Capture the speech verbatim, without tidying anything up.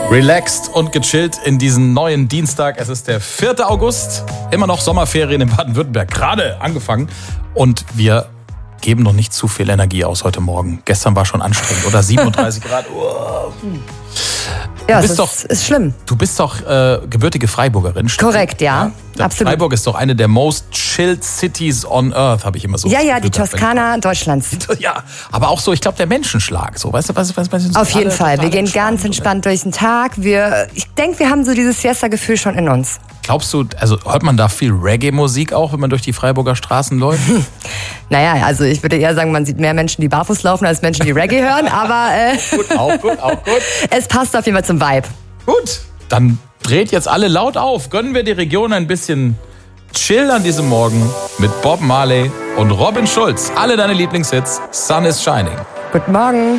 Relaxed und gechillt in diesen neuen Dienstag. Es ist der vierte August. Immer noch Sommerferien in Baden-Württemberg. Gerade angefangen. Und wir geben noch nicht zu viel Energie aus heute Morgen. Gestern war schon anstrengend, oder? siebenunddreißig Grad. Oh. Ja, bist es doch, ist, ist schlimm. Du bist doch äh, gebürtige Freiburgerin, stimmt? Korrekt, ja. ja? Absolut. Freiburg ist doch eine der most chilled cities on earth, habe ich immer so Ja, das ja, Gefühl die gehabt, Toskana Deutschlands. Ja, aber auch so, ich glaube, der Menschenschlag. So, weißt du, was, was, was, was Auf jeden Fall. Wir gehen ganz entspannt durch den Tag. Wir, ich denke, wir haben so dieses Siesta-Gefühl schon in uns. Glaubst du, also hört man da viel Reggae-Musik auch, wenn man durch die Freiburger Straßen läuft? Naja, also ich würde eher sagen, man sieht mehr Menschen, die barfuß laufen, als Menschen, die Reggae hören. Aber äh, Gut, auch gut, auch gut. es passt auf jeden Fall zum Vibe. Gut, dann dreht jetzt alle laut auf. Gönnen wir die Region ein bisschen Chill an diesem Morgen mit Bob Marley und Robin Schulz. Alle deine Lieblingshits. Sun is Shining. Guten Morgen.